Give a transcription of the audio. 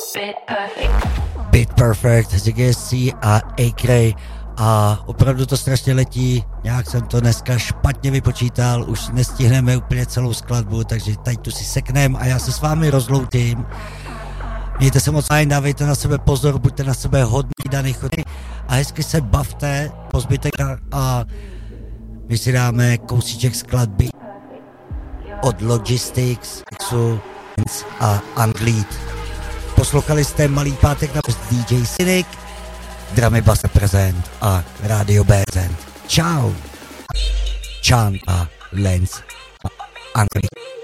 Bit Perfect, ZGSC a A-Cray. A opravdu to strašně letí, nějak jsem to dneska špatně vypočítal, už nestihneme úplně celou skladbu, takže tady tu si seknem a já se s vámi rozloutím. Mějte se moc fajn, dávejte na sebe pozor, buďte na sebe hodný, daný chodný a hezky se bavte po zbytek a my si dáme kousíček skladby od Logistics a Ungleed. Poslouchali jste Malý pátek na DJ Cynic, Dramy Bass Present a Radio BZ. Čau! Chan a Lens a Ungleed.